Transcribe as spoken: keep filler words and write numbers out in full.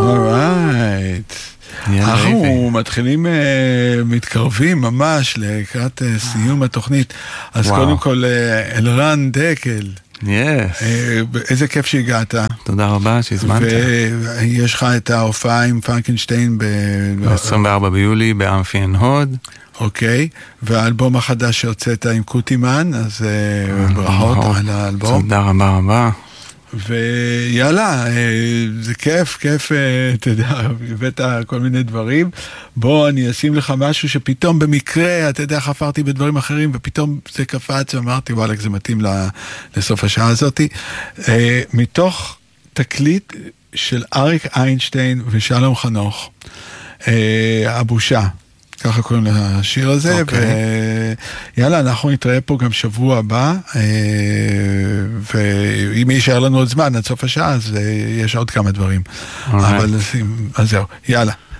אורייט. אנחנו מתחילים, מתקרבים ממש לקראת סיום התוכנית. אז קודם כל, אלרן דקל. Yes. איזה כיף שהגעת. תודה רבה שהזמנת. ויש לך את ההופעה עם פרנקנשטיין ב-עשרים וארבעה ביולי באמפי עין הוד. אוקיי, והאלבום החדש שהוצאת עם קוטימן, אז ברכות על האלבום. תודה רבה רבה. ויאללה, זה כיף, כיף, אתה יודע, הבאת כל מיני דברים. בוא, אני אשים לך משהו שפתאום במקרה, אתה יודע, חפרתי בדברים אחרים, ופתאום זה קפץ, ואמרתי, וואלה, זה מתאים לסוף השעה הזאת. מתוך תקליט של אריק איינשטיין ושלום חנוך, הבושה. ככה קוראים לשיר הזה, okay. ויאללה, אנחנו נתראה פה גם שבוע הבא, ואם יישאר לנו עוד זמן עד סוף השעה, אז יש עוד כמה דברים. Right. אבל אז זהו, יאללה.